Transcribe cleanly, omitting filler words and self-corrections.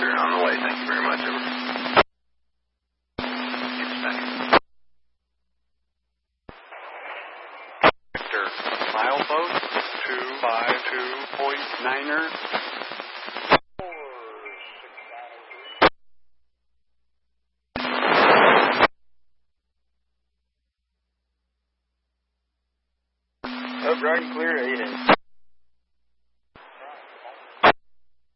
sir. On the way. Thank you very much. Over. Victor, milepost 252.9er. Up, right and clear, 8 inch.